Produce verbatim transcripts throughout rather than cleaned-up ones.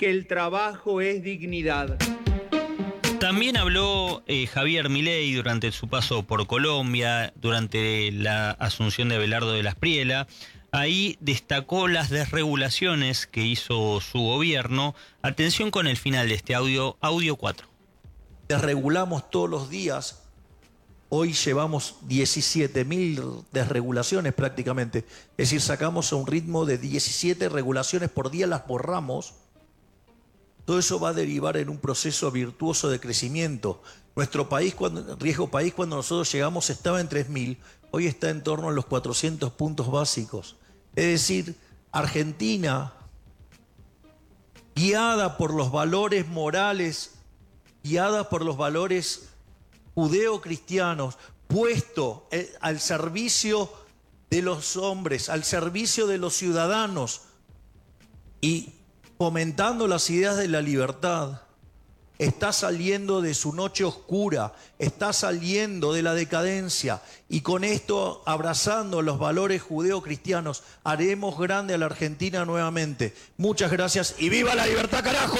que el trabajo es dignidad. También habló eh, Javier Milei durante su paso por Colombia, durante la asunción de Abelardo de la Espriella. Ahí destacó las desregulaciones que hizo su gobierno. Atención con el final de este audio, audio cuatro. Desregulamos todos los días. Hoy llevamos diecisiete mil desregulaciones prácticamente. Es decir, sacamos a un ritmo de diecisiete regulaciones por día, las borramos. Todo eso va a derivar en un proceso virtuoso de crecimiento. Nuestro país, cuando, riesgo país, cuando nosotros llegamos estaba en tres mil, hoy está en torno a los cuatrocientos puntos básicos. Es decir, Argentina, guiada por los valores morales, guiada por los valores judeocristianos, puesto al servicio de los hombres, al servicio de los ciudadanos y fomentando las ideas de la libertad, está saliendo de su noche oscura, está saliendo de la decadencia y con esto, abrazando los valores judeocristianos, haremos grande a la Argentina nuevamente. Muchas gracias y ¡viva la libertad, carajo!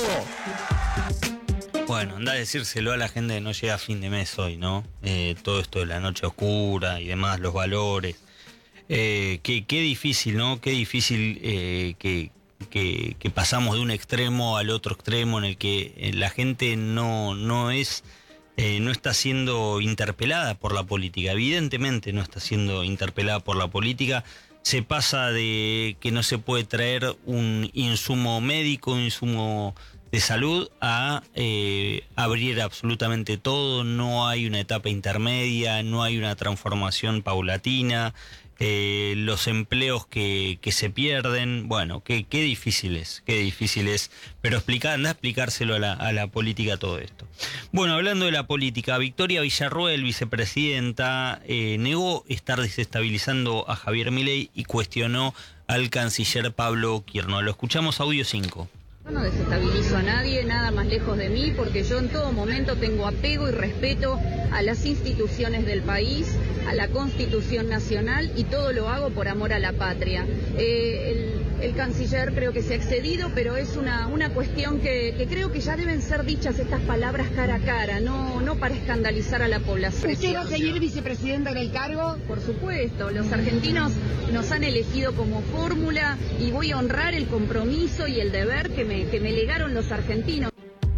Bueno, anda a decírselo a la gente que no llega a fin de mes hoy, ¿no? Eh, todo esto de la noche oscura y demás, los valores. Eh, qué, qué difícil, ¿no? Qué difícil eh, que, que, que pasamos de un extremo al otro extremo en el que la gente no, no es... Eh, no está siendo interpelada por la política. Evidentemente no está siendo interpelada por la política. Se pasa de que no se puede traer un insumo médico, un insumo de salud, a eh, abrir absolutamente todo. No hay una etapa intermedia, no hay una transformación paulatina. Eh, los empleos que, que se pierden, bueno, qué, qué difícil es, qué difícil es, pero explicar, anda a explicárselo a la, a la política todo esto. Bueno, hablando de la política, Victoria Villarroel, vicepresidenta, eh, negó estar desestabilizando a Javier Milei y cuestionó al canciller Pablo Quirno. Lo escuchamos, audio cinco. Yo no desestabilizo a nadie, nada más lejos de mí, porque yo en todo momento tengo apego y respeto a las instituciones del país, a la Constitución Nacional, y todo lo hago por amor a la patria. Eh, el, el canciller creo que se ha excedido, pero es una, una cuestión que, que creo que ya deben ser dichas estas palabras cara a cara, no, no para escandalizar a la población. ¿Usted va a seguir vicepresidenta en el cargo? Por supuesto, los argentinos nos han elegido como fórmula y voy a honrar el compromiso y el deber que me que me legaron los argentinos.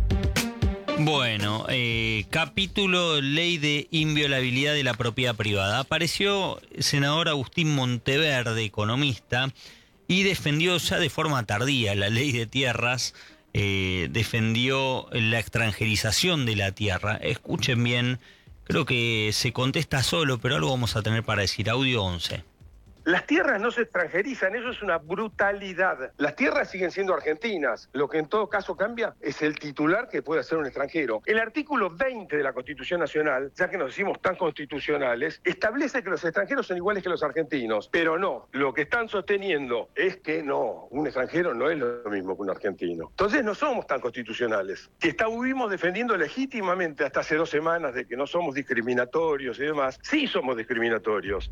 Bueno, eh, capítulo Ley de Inviolabilidad de la Propiedad Privada. Apareció el senador Agustín Monteverde, economista, y defendió ya de forma tardía la ley de tierras, eh, defendió la extranjerización de la tierra. Escuchen bien, creo que se contesta solo, pero algo vamos a tener para decir. Audio once. Las tierras no se extranjerizan, eso es una brutalidad. Las tierras siguen siendo argentinas. Lo que en todo caso cambia es el titular que puede ser un extranjero. El artículo veinte de la Constitución Nacional, ya que nos decimos tan constitucionales, establece que los extranjeros son iguales que los argentinos. Pero no, lo que están sosteniendo es que no, un extranjero no es lo mismo que un argentino. Entonces no somos tan constitucionales. Que estuvimos defendiendo legítimamente hasta hace dos semanas de que no somos discriminatorios y demás. Sí somos discriminatorios.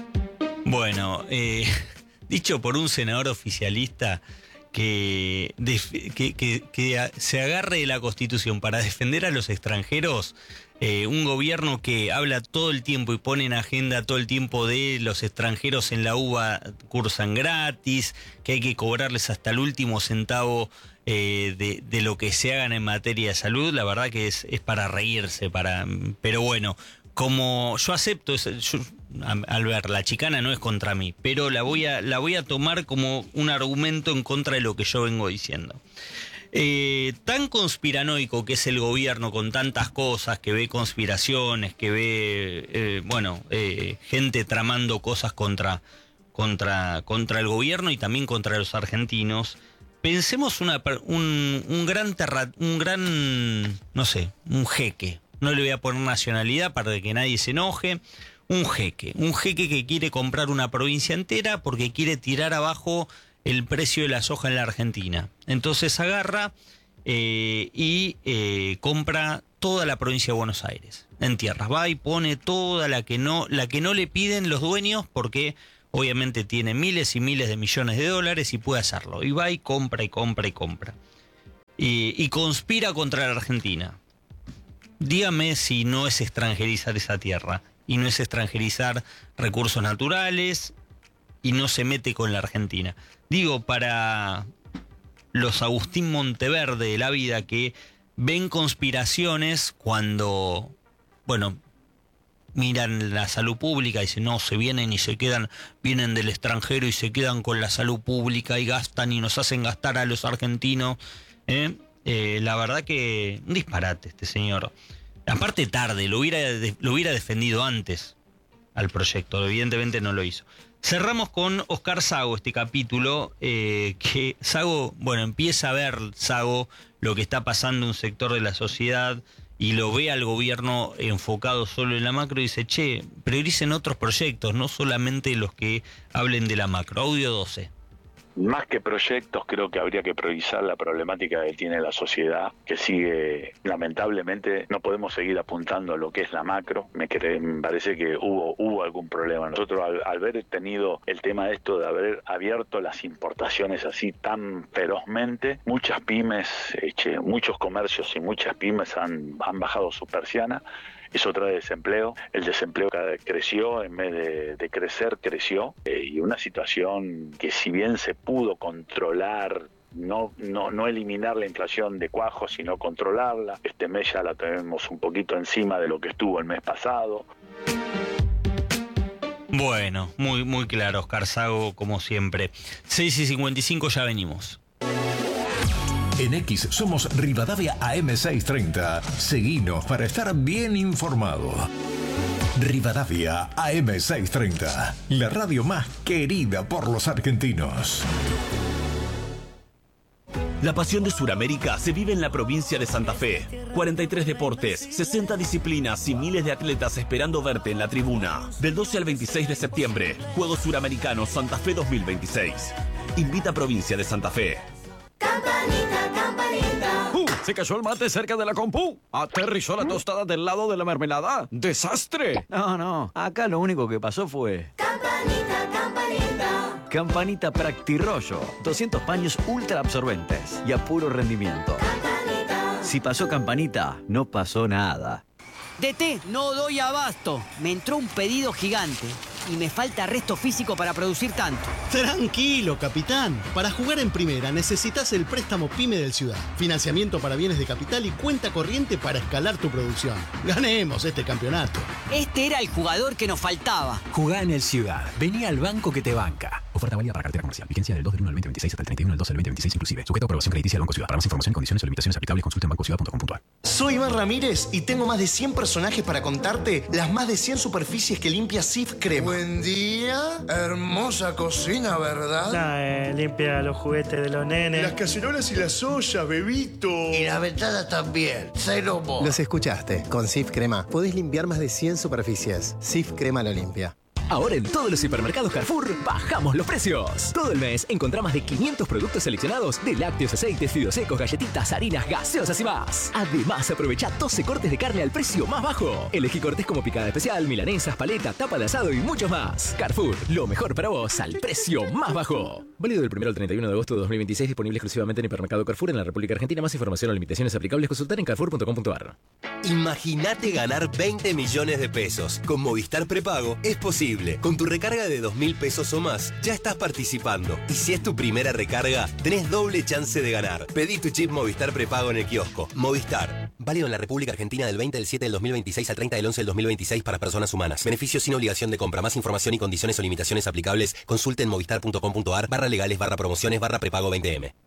Bueno, eh, dicho por un senador oficialista que, que, que, que se agarre de la Constitución para defender a los extranjeros, eh, un gobierno que habla todo el tiempo y pone en agenda todo el tiempo de los extranjeros en la U B A cursan gratis, que hay que cobrarles hasta el último centavo eh, de, de lo que se hagan en materia de salud. La verdad que es, es para reírse, para, pero bueno. Como yo acepto, yo, al ver, la chicana no es contra mí, pero la voy a, la voy a tomar como un argumento en contra de lo que yo vengo diciendo. Eh, tan conspiranoico que es el gobierno con tantas cosas, que ve conspiraciones, que ve, eh, bueno, eh, gente tramando cosas contra, contra, contra el gobierno y también contra los argentinos. Pensemos una, un, un gran terra, un gran, no sé, un jeque. No le voy a poner nacionalidad para que nadie se enoje. Un jeque. Un jeque que quiere comprar una provincia entera porque quiere tirar abajo el precio de la soja en la Argentina. Entonces agarra eh, y eh, compra toda la provincia de Buenos Aires en tierras. Va y pone toda la que no, la que no le piden los dueños porque obviamente tiene miles y miles de millones de dólares y puede hacerlo. Y va y compra y compra y compra. y, y conspira contra la Argentina. Dígame si no es extranjerizar esa tierra, y no es extranjerizar recursos naturales, y no se mete con la Argentina. Digo, para los Agustín Monteverde de la vida que ven conspiraciones cuando, bueno, miran la salud pública y dicen, no, se vienen y se quedan, vienen del extranjero y se quedan con la salud pública y gastan y nos hacen gastar a los argentinos. ¿eh? Eh, la verdad que un disparate este señor. Aparte tarde, lo hubiera, lo hubiera defendido antes al proyecto, evidentemente no lo hizo. Cerramos con Oscar Sago este capítulo, eh, que Sago, bueno, empieza a ver Sago lo que está pasando en un sector de la sociedad y lo ve al gobierno enfocado solo en la macro y dice, che, prioricen otros proyectos, no solamente los que hablen de la macro. Audio doce. Más que proyectos, creo que habría que priorizar la problemática que tiene la sociedad, que sigue, lamentablemente, no podemos seguir apuntando a lo que es la macro. Me, cree, me parece que hubo hubo algún problema. Nosotros, al, al haber tenido el tema de esto de haber abierto las importaciones así tan ferozmente, muchas pymes, eche, muchos comercios y muchas pymes han, han bajado su persiana. Eso trae desempleo, el desempleo creció, en vez de, de crecer, creció, eh, y una situación que si bien se pudo controlar, no, no, no eliminar la inflación de cuajo, sino controlarla, este mes ya la tenemos un poquito encima de lo que estuvo el mes pasado. Bueno, muy, muy claro, Oscar Sago, como siempre. seis y cincuenta y cinco, ya venimos. En X somos Rivadavia A M seiscientos treinta. Seguinos para estar bien informado. Rivadavia A M seiscientos treinta, la radio más querida por los argentinos. La pasión de Sudamérica se vive en la provincia de Santa Fe. cuarenta y tres deportes, sesenta disciplinas y miles de atletas esperando verte en la tribuna. Del doce al veintiséis de septiembre, Juegos Suramericanos Santa Fe dos mil veintiséis. Invita a Provincia de Santa Fe. Campanita, campanita. Uh, se cayó el mate cerca de la compu. Aterrizó la tostada del lado de la mermelada. ¡Desastre! No, no. Acá lo único que pasó fue... Campanita, campanita. Campanita Practirollo. doscientos paños ultra absorbentes y a puro rendimiento. Campanita. Si pasó Campanita, no pasó nada. D T, no doy abasto. Me entró un pedido gigante y me falta resto físico para producir tanto. Tranquilo, capitán. Para jugar en primera necesitas el préstamo PYME del Ciudad. Financiamiento para bienes de capital y cuenta corriente para escalar tu producción. Ganemos este campeonato. Este era el jugador que nos faltaba. Jugá en el Ciudad. Vení al banco que te banca. Oferta válida para cartera comercial. Vigencia del dos del uno al veinte veintiséis hasta el treinta y uno del dos del veinte veintiséis inclusive. Sujeto a aprobación crediticia del Banco Ciudad. Para más información, condiciones o limitaciones aplicables, consulta en banco ciudad punto com punto a r. Soy Iván Ramírez y tengo más de cien personajes para contarte las más de cien superficies que limpia Sif Crema. Buen día. Hermosa cocina, ¿verdad? Nah, eh, limpia los juguetes de los nenes. Las cacerolas y las ollas, bebito. Y las ventanas también. Cero mo. Los escuchaste. Con Sif Crema podés limpiar más de cien superficies. Sif Crema lo limpia. Ahora en todos los hipermercados Carrefour bajamos los precios. Todo el mes encontrá más de quinientos productos seleccionados de lácteos, aceites, fideos secos, galletitas, harinas, gaseosas y más. Además, aprovecha doce cortes de carne al precio más bajo. Elegí cortes como picada especial, milanesas, paleta, tapa de asado y mucho más. Carrefour, lo mejor para vos al precio más bajo. Válido del primero al treinta y uno de agosto de dos mil veintiséis, disponible exclusivamente en hipermercado Carrefour en la República Argentina. Más información o limitaciones aplicables, consultar en carrefour punto com punto a r. Imagínate ganar veinte millones de pesos. Con Movistar Prepago es posible. Con tu recarga de dos mil pesos o más, ya estás participando. Y si es tu primera recarga, tenés doble chance de ganar. Pedí tu chip Movistar Prepago en el kiosco. Movistar. Válido en la República Argentina del veinte del siete del dos mil veintiséis al treinta del once del dos mil veintiséis para personas humanas. Beneficios sin obligación de compra. Más información y condiciones o limitaciones aplicables, consulte en movistar punto com punto a r barra legales barra promociones barra prepago veinte eme.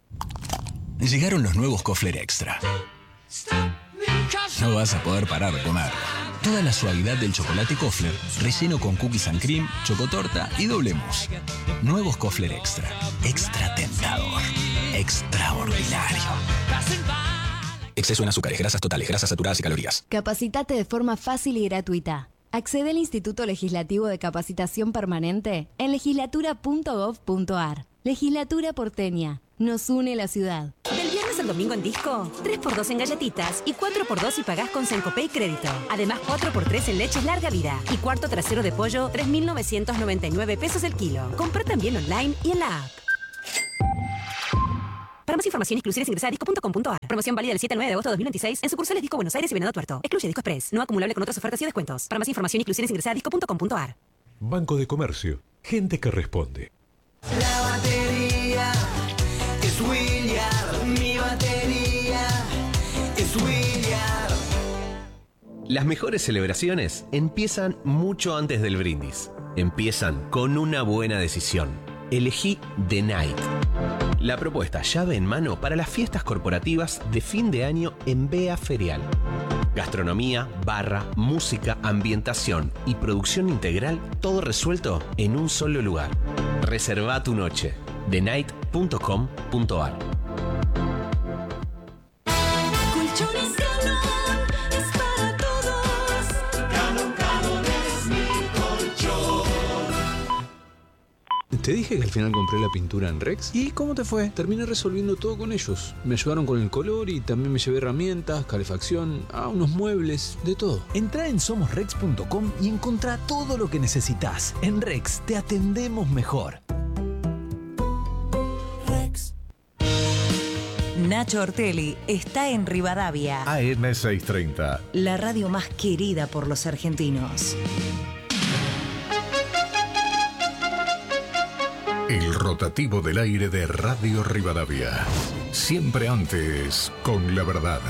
Llegaron los nuevos Kofler Extra. No vas a poder parar de comer. Toda la suavidad del chocolate Kofler, relleno con cookies and cream, chocotorta y doble mousse. Nuevos Kofler Extra. Extra tentador. Extraordinario. Exceso en azúcares, grasas totales, grasas saturadas y calorías. Capacitate de forma fácil y gratuita. Accede al Instituto Legislativo de Capacitación Permanente en legislatura punto gov punto a r. Legislatura porteña. Nos une la ciudad. Del viernes al domingo en Disco, tres por dos en galletitas y cuatro por dos si pagás con Sencopay Crédito. Además, cuatro por tres en leches larga vida. Y cuarto trasero de pollo, tres mil novecientos noventa y nueve pesos el kilo. Compra también online y en la app. Para más información e exclusiones ingresa a disco punto com punto a r. Promoción válida del siete al nueve de agosto de dos mil veintiséis en sucursales Disco Buenos Aires y Venado Tuerto. Excluye Disco Express. No acumulable con otras ofertas y descuentos. Para más información e exclusiones ingresa a disco punto com punto a r. Banco de Comercio. Gente que responde. La batería es William, mi batería es William. Las mejores celebraciones empiezan mucho antes del brindis. Empiezan con una buena decisión. Elegí The Night. La propuesta llave en mano para las fiestas corporativas de fin de año en Bea Ferial. Gastronomía, barra, música, ambientación y producción integral, todo resuelto en un solo lugar. Reserva tu noche. the night punto com punto a r. Colchones Galón es para todos. Galón, Galón es mi colchón. Te dije que al final compré la pintura en Rex. ¿Y cómo te fue? Terminé resolviendo todo con ellos. Me ayudaron con el color y también me llevé herramientas, calefacción, ah, unos muebles, de todo. Entrá en somos rex punto com y encontrá todo lo que necesitas. En Rex te atendemos mejor. Rex. Nacho Ortelli está en Rivadavia, A M seiscientos treinta. la radio más querida por los argentinos. El rotativo del aire de Radio Rivadavia. Siempre antes, con la verdad.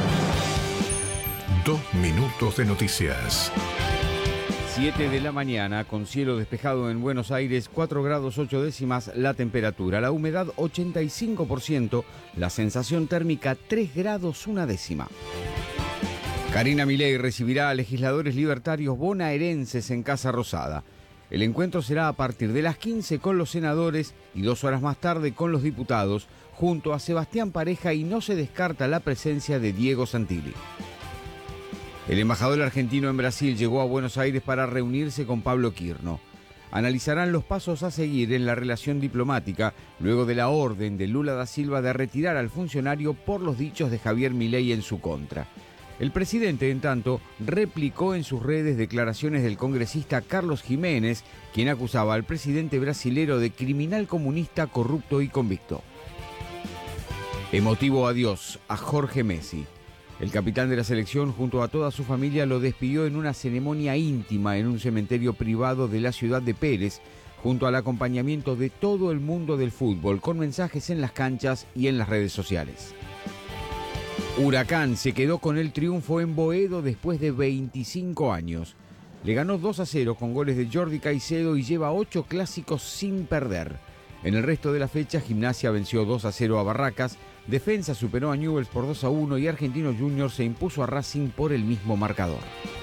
Dos minutos de noticias. siete de la mañana, con cielo despejado en Buenos Aires, cuatro grados ocho décimas la temperatura, la humedad ochenta y cinco por ciento, la sensación térmica tres grados una décima. Karina Milei recibirá a legisladores libertarios bonaerenses en Casa Rosada. El encuentro será a partir de las quince con los senadores y dos horas más tarde con los diputados, junto a Sebastián Pareja, y no se descarta la presencia de Diego Santilli. El embajador argentino en Brasil llegó a Buenos Aires para reunirse con Pablo Quirno. Analizarán los pasos a seguir en la relación diplomática luego de la orden de Lula da Silva de retirar al funcionario por los dichos de Javier Milei en su contra. El presidente, en tanto, replicó en sus redes declaraciones del congresista Carlos Jiménez, quien acusaba al presidente brasilero de criminal comunista, corrupto y convicto. Emotivo adiós a Jorge Messi. El capitán de la selección, junto a toda su familia, lo despidió en una ceremonia íntima en un cementerio privado de la ciudad de Pérez, junto al acompañamiento de todo el mundo del fútbol, con mensajes en las canchas y en las redes sociales. Huracán se quedó con el triunfo en Boedo después de veinticinco años. Le ganó dos a cero con goles de Jordi Caicedo y lleva ocho clásicos sin perder. En el resto de la fecha, Gimnasia venció dos a cero a Barracas, Defensa superó a Newell's por dos a uno y Argentino Juniors se impuso a Racing por el mismo marcador.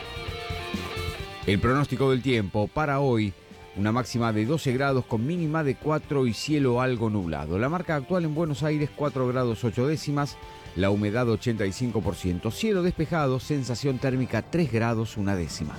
El pronóstico del tiempo para hoy: una máxima de doce grados con mínima de cuatro y cielo algo nublado. La marca actual en Buenos Aires cuatro grados ocho décimas, la humedad ochenta y cinco por ciento, cielo despejado, sensación térmica tres grados una décima.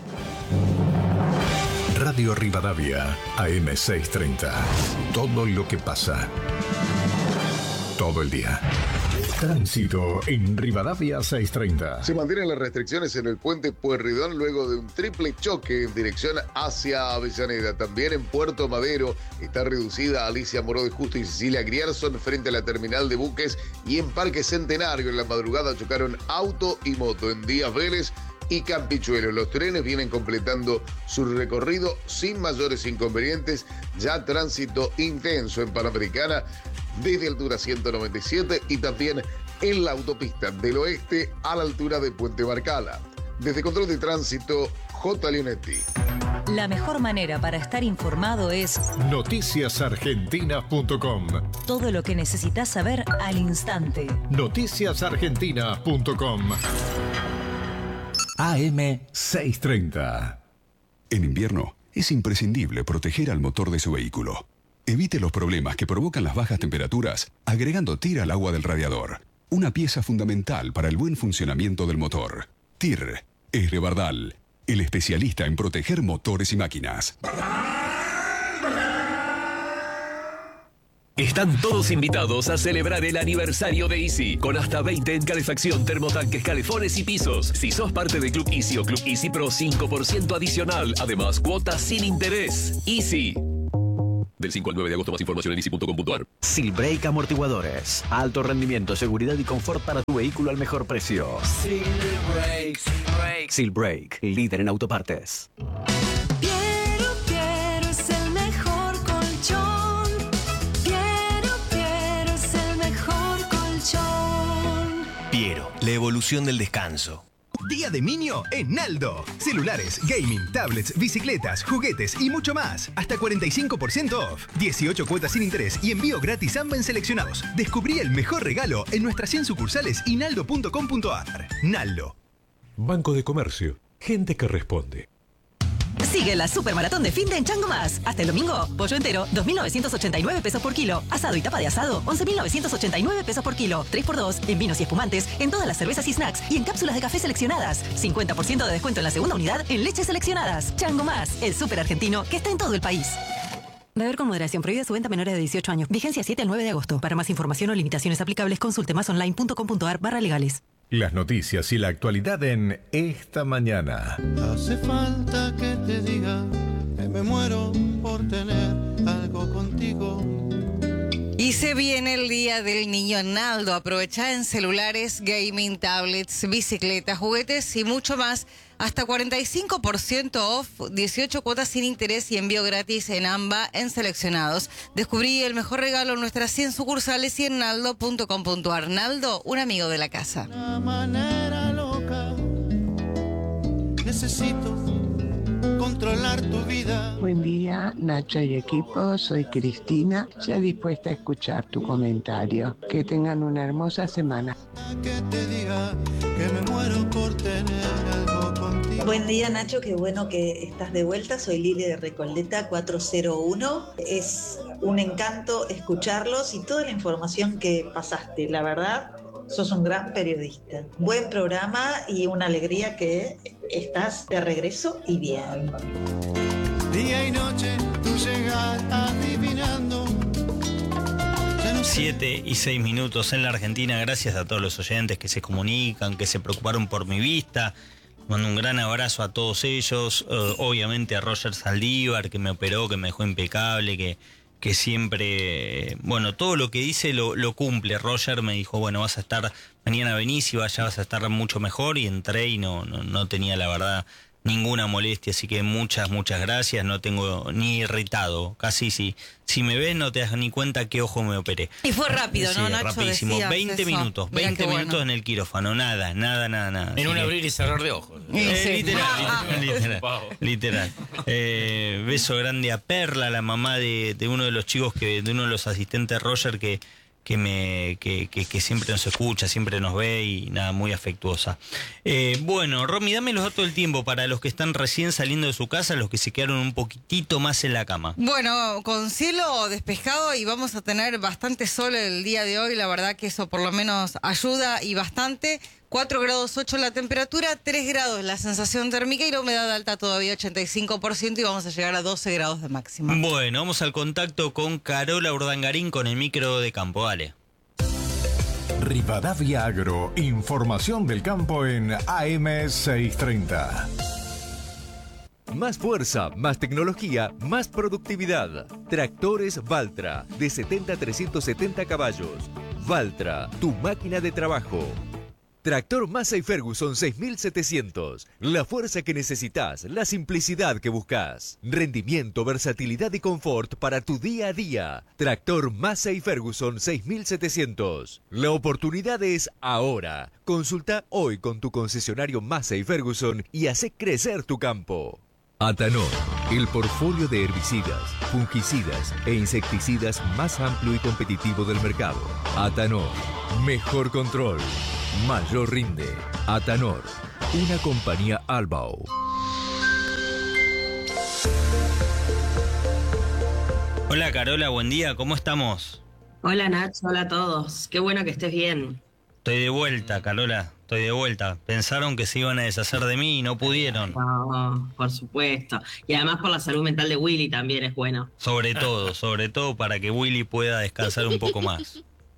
Radio Rivadavia, A M seiscientos treinta. Todo lo que pasa. Todo el día. Tránsito en Rivadavia seiscientos treinta. Se mantienen las restricciones en el puente Pueyrredón luego de un triple choque en dirección hacia Avellaneda. También en Puerto Madero está reducida Alicia Moró de Justo y Cecilia Grierson frente a la terminal de buques, y en Parque Centenario en la madrugada chocaron auto y moto en Díaz Vélez y Campichuelo. Los trenes vienen completando su recorrido sin mayores inconvenientes. Ya tránsito intenso en Panamericana desde altura ciento noventa y siete y también en la autopista del oeste a la altura de Puente Barcala. Desde Control de Tránsito, J. Leonetti. La mejor manera para estar informado es noticias argentinas punto com. todo lo que necesitas saber al instante. noticias argentinas punto com. A M seiscientos treinta. En invierno es imprescindible proteger al motor de su vehículo. Evite los problemas que provocan las bajas temperaturas agregando T I R al agua del radiador. Una pieza fundamental para el buen funcionamiento del motor. T I R es Revardal, el especialista en proteger motores y máquinas. Están todos invitados a celebrar el aniversario de Easy, con hasta veinte en calefacción, termotanques, calefones y pisos. Si sos parte de Club Easy o Club Easy Pro, cinco por ciento adicional. Además, cuotas sin interés. Easy. Del cinco al nueve de agosto, más información en easy punto com punto a r. Silbrake Amortiguadores. Alto rendimiento, seguridad y confort para tu vehículo al mejor precio. Silbrake, Silbrake. Silbrake, líder en autopartes. Piero, Piero es el mejor colchón. Piero, Piero es el mejor colchón. Piero, la evolución del descanso. Día de Minio en Naldo. Celulares, gaming, tablets, bicicletas, juguetes y mucho más. Hasta cuarenta y cinco por ciento off. dieciocho cuotas sin interés y envío gratis ambas en seleccionados. Descubrí el mejor regalo en nuestras cien sucursales y naldo punto com punto a r. Naldo. Banco de Comercio. Gente que responde. Sigue la supermaratón de fin de en Chango Más. Hasta el domingo, pollo entero, dos mil novecientos ochenta y nueve pesos por kilo. Asado y tapa de asado, once mil novecientos ochenta y nueve pesos por kilo. tres por dos en vinos y espumantes, en todas las cervezas y snacks y en cápsulas de café seleccionadas. cincuenta por ciento de descuento en la segunda unidad en leches seleccionadas. Chango Más, el súper argentino que está en todo el país. Beber con moderación. Prohibida su venta a menores de dieciocho años. Vigencia siete al nueve de agosto. Para más información o limitaciones aplicables, consulte más online punto com punto a r barra legales. Las noticias y la actualidad en Esta Mañana. Hace falta que te diga que me muero por tener algo contigo. Y se viene el Día del Niño Naldo. Aprovecha en celulares, gaming, tablets, bicicletas, juguetes y mucho más. Hasta cuarenta y cinco por ciento off, dieciocho cuotas sin interés y envío gratis en AMBA en seleccionados. Descubrí el mejor regalo en nuestras cien sucursales y en naldo punto com punto a r. Naldo, un amigo de la casa. Una manera loca. Necesito controlar tu vida. Buen día, Nacho y equipo. Soy Cristina, ya dispuesta a escuchar tu comentario. Que tengan una hermosa semana. Que te diga que me muero por tener algo contigo. Buen día, Nacho, qué bueno que estás de vuelta. Soy Lili de Recoleta cuatro cero uno. Es un encanto escucharlos y toda la información que pasaste. La verdad, sos un gran periodista. Buen programa y una alegría que estás de regreso y bien. Día y noche tú llegas adivinando. siete y seis minutos en la Argentina. Gracias a todos los oyentes que se comunican, que se preocuparon por mi vista. Mando un gran abrazo a todos ellos. Uh, obviamente a Roger Saldívar, que me operó, que me dejó impecable, que, que siempre, bueno, todo lo que dice lo, lo cumple. Roger me dijo, bueno, vas a estar, mañana venís y vaya, vas a estar mucho mejor. Y entré y no, no, no tenía, la verdad, ninguna molestia, así que muchas, muchas gracias. No tengo ni irritado, casi si, si me ves no te das ni cuenta qué ojo me operé. Y fue rápido, sí, ¿no, Nacho? Rapidísimo, veinte eso. minutos, Mirá veinte minutos bueno. en el quirófano, nada, nada, nada, nada. En Así un que, abrir y cerrar de ojos. eh, Sí. literal, literal, literal. Eh, beso grande a Perla, la mamá de, de uno de los chicos, que de uno de los asistentes Roger, que que me que, que, que siempre nos escucha, siempre nos ve y nada, muy afectuosa. Eh, bueno, Romy, dame los datos del tiempo para los que están recién saliendo de su casa, los que se quedaron un poquitito más en la cama. Bueno, con cielo despejado y vamos a tener bastante sol el día de hoy, la verdad que eso por lo menos ayuda y bastante. cuatro grados ocho la temperatura, tres grados la sensación térmica y la humedad alta todavía ochenta y cinco por ciento y vamos a llegar a doce grados de máxima. Bueno, vamos al contacto con Carola Urdangarín con el micro de campo, dale. Rivadavia Agro, información del campo en A M seiscientos treinta. Más fuerza, más tecnología, más productividad. Tractores Valtra, de setenta a trescientos setenta caballos. Valtra, tu máquina de trabajo. Tractor Massey Ferguson seis mil setecientos. La fuerza que necesitas, la simplicidad que buscas. Rendimiento, versatilidad y confort para tu día a día. Tractor Massey Ferguson seis mil setecientos. La oportunidad es ahora. Consulta hoy con tu concesionario Massey Ferguson y hace crecer tu campo. Atanor, el portfolio de herbicidas, fungicidas e insecticidas más amplio y competitivo del mercado. Atanor, mejor control, mayor rinde. Atanor, una compañía Albao. Hola Carola, buen día, ¿cómo estamos? Hola Nacho, hola a todos. Qué bueno que estés bien. Estoy de vuelta, Carola, estoy de vuelta. Pensaron que se iban a deshacer de mí y no pudieron. No, por supuesto. Y además por la salud mental de Willy también es bueno. Sobre todo, sobre todo para que Willy pueda descansar un poco más.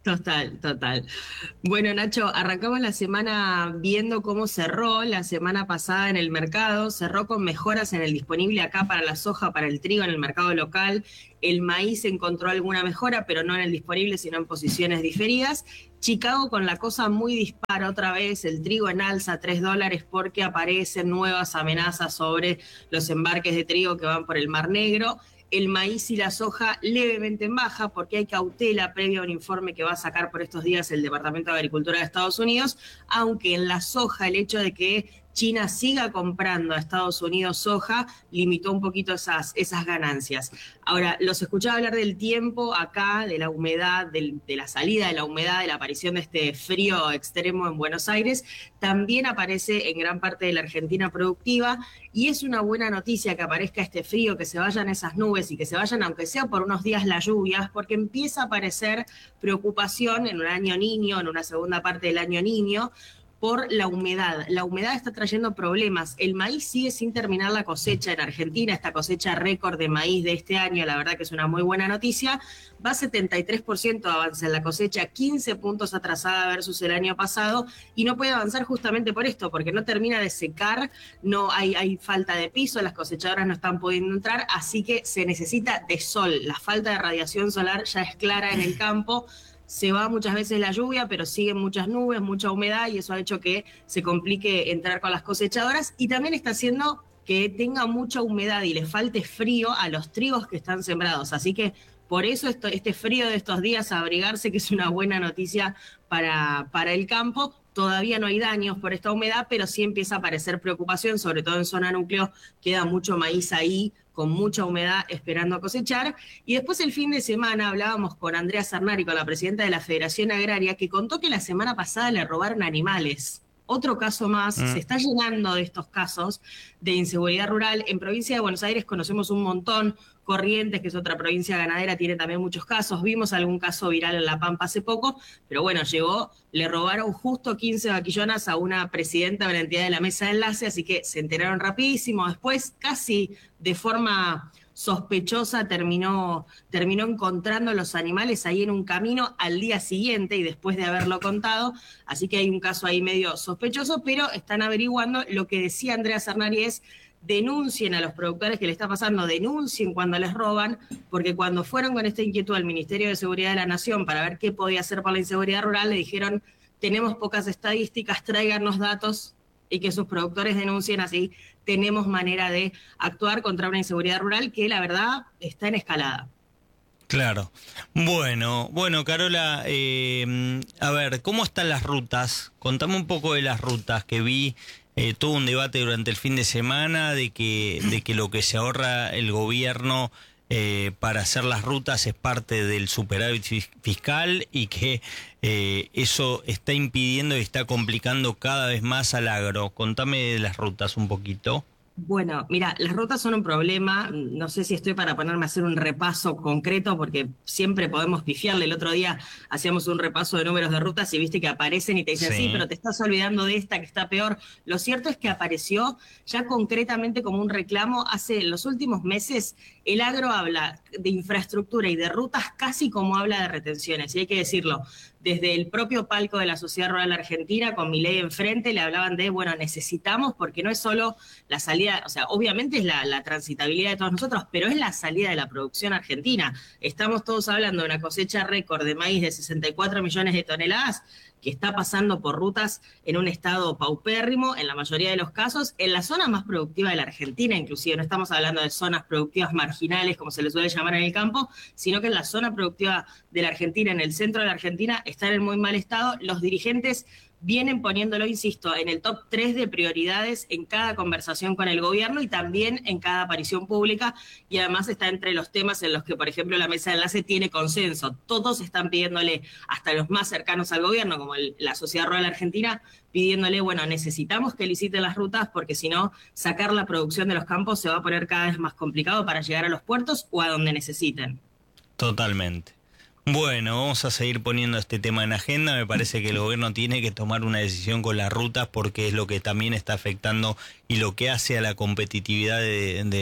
Total, total. Bueno, Nacho, arrancamos la semana viendo cómo cerró la semana pasada en el mercado. Cerró con mejoras en el disponible acá para la soja, para el trigo en el mercado local. El maíz encontró alguna mejora, pero no en el disponible, sino en posiciones diferidas. Chicago con la cosa muy dispara otra vez, el trigo en alza, tres dólares, porque aparecen nuevas amenazas sobre los embarques de trigo que van por el Mar Negro. El maíz y la soja levemente en baja porque hay cautela previa a un informe que va a sacar por estos días el Departamento de Agricultura de Estados Unidos, aunque en la soja el hecho de que China siga comprando a Estados Unidos soja limitó un poquito esas, esas ganancias. Ahora, los escuchaba hablar del tiempo acá, de la humedad, del, de la salida de la humedad, de la aparición de este frío extremo en Buenos Aires. También aparece en gran parte de la Argentina productiva y es una buena noticia que aparezca este frío, que se vayan esas nubes y que se vayan, aunque sea por unos días, las lluvias, porque empieza a aparecer preocupación en un año niño, en una segunda parte del año niño, por la humedad. La humedad está trayendo problemas. El maíz sigue sin terminar la cosecha en Argentina, esta cosecha récord de maíz de este año, la verdad que es una muy buena noticia. Va setenta y tres por ciento de avance en la cosecha, quince puntos atrasada versus el año pasado, y no puede avanzar justamente por esto, porque no termina de secar, no hay, hay falta de piso, las cosechadoras no están pudiendo entrar, así que se necesita de sol. La falta de radiación solar ya es clara en el campo. Se va muchas veces la lluvia, pero siguen muchas nubes, mucha humedad, y eso ha hecho que se complique entrar con las cosechadoras, y también está haciendo que tenga mucha humedad y le falte frío a los trigos que están sembrados. Así que por eso esto, este frío de estos días, abrigarse, que es una buena noticia para, para el campo. Todavía no hay daños por esta humedad, pero sí empieza a aparecer preocupación, sobre todo en zona núcleo, queda mucho maíz ahí, con mucha humedad esperando cosechar. Y después el fin de semana hablábamos con Andrea Cernari, con la presidenta de la Federación Agraria, que contó que la semana pasada le robaron animales. Otro caso más, mm. se está llenando de estos casos de inseguridad rural. En provincia de Buenos Aires conocemos un montón. Corrientes, que es otra provincia ganadera, tiene también muchos casos. Vimos algún caso viral en La Pampa hace poco, pero bueno, llegó, le robaron justo quince vaquillonas a una presidenta de la entidad de la mesa de enlace, así que se enteraron rapidísimo. Después, casi de forma sospechosa, terminó, terminó encontrando los animales ahí en un camino al día siguiente y después de haberlo contado. Así que hay un caso ahí medio sospechoso, pero están averiguando. Lo que decía Andrea Cernari es: denuncien a los productores que le está pasando, denuncien cuando les roban, porque cuando fueron con esta inquietud al Ministerio de Seguridad de la Nación para ver qué podía hacer por la inseguridad rural, le dijeron: tenemos pocas estadísticas, tráiganos datos, y que sus productores denuncien, así tenemos manera de actuar contra una inseguridad rural que la verdad está en escalada. Claro. Bueno, bueno, Carola, eh, a ver, ¿cómo están las rutas? Contame un poco de las rutas que vi. Eh, tuvo un debate durante el fin de semana de que, de que lo que se ahorra el gobierno eh, para hacer las rutas es parte del superávit fiscal y que eh, eso está impidiendo y está complicando cada vez más al agro. Contame de las rutas un poquito. Bueno, mira, las rutas son un problema. No sé si estoy para ponerme a hacer un repaso concreto, porque siempre podemos pifiarle. El otro día hacíamos un repaso de números de rutas y viste que aparecen y te dicen, sí, sí, pero te estás olvidando de esta que está peor. Lo cierto es que apareció ya concretamente como un reclamo. Hace los últimos meses el agro habla de infraestructura y de rutas casi como habla de retenciones, y hay que decirlo. Desde el propio palco de la Sociedad Rural Argentina, con Milei enfrente, le hablaban de, bueno, necesitamos, porque no es solo la salida, o sea, obviamente es la, la transitabilidad de todos nosotros, pero es la salida de la producción argentina. Estamos todos hablando de una cosecha récord de maíz de sesenta y cuatro millones de toneladas, que está pasando por rutas en un estado paupérrimo, en la mayoría de los casos, en la zona más productiva de la Argentina, inclusive. No estamos hablando de zonas productivas marginales, como se les suele llamar en el campo, sino que en la zona productiva de la Argentina, en el centro de la Argentina, están en muy mal estado. Los dirigentes vienen poniéndolo, insisto, en el top tres de prioridades en cada conversación con el gobierno y también en cada aparición pública, y además está entre los temas en los que, por ejemplo, la mesa de enlace tiene consenso. Todos están pidiéndole, hasta los más cercanos al gobierno, como el, la Sociedad Rural Argentina, pidiéndole, bueno, necesitamos que liciten las rutas, porque si no, sacar la producción de los campos se va a poner cada vez más complicado para llegar a los puertos o a donde necesiten. Totalmente. Bueno, vamos a seguir poniendo este tema en agenda. Me parece que el gobierno tiene que tomar una decisión con las rutas, porque es lo que también está afectando y lo que hace a la competitividad de, de,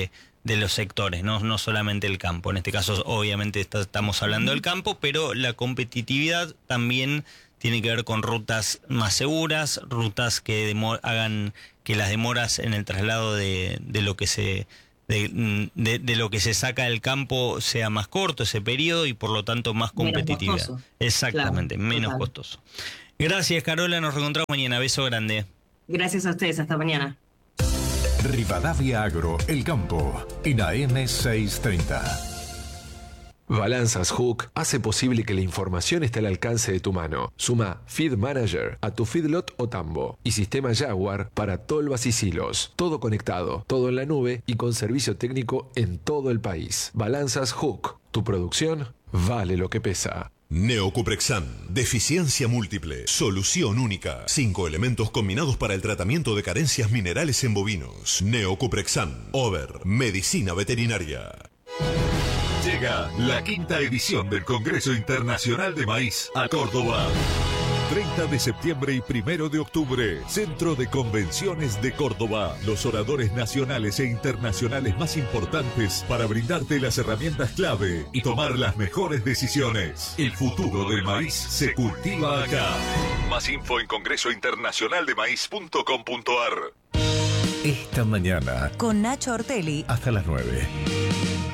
de los sectores, ¿no? No solamente el campo. En este caso, obviamente, está, estamos hablando del campo, pero la competitividad también tiene que ver con rutas más seguras, rutas que demo- hagan que las demoras en el traslado de, de lo que se de, de, de lo que se saca del campo sea más corto ese periodo y por lo tanto más competitividad. Menos costoso. Exactamente, Claro, menos total. costoso. Gracias, Carola, nos reencontramos mañana. Beso grande. Gracias a ustedes, hasta mañana. Rivadavia Agro, el campo, en A M seiscientos treinta. Balanzas Hook hace posible que la información esté al alcance de tu mano. Suma Feed Manager a tu feedlot o tambo y sistema Jaguar para tolvas y silos. Todo conectado, todo en la nube y con servicio técnico en todo el país. Balanzas Hook. Tu producción vale lo que pesa. Neocuprexan, deficiencia múltiple, solución única. Cinco elementos combinados para el tratamiento de carencias minerales en bovinos. Neocuprexan, Over, medicina veterinaria. Llega la quinta edición del Congreso Internacional de Maíz a Córdoba. treinta de septiembre y primero de octubre, Centro de Convenciones de Córdoba. Los oradores nacionales e internacionales más importantes para brindarte las herramientas clave y tomar las mejores decisiones. El futuro del maíz se cultiva acá. Más info en congreso internacional de maíz punto com punto a r. Esta mañana, Con Nacho Ortelli. hasta las nueve.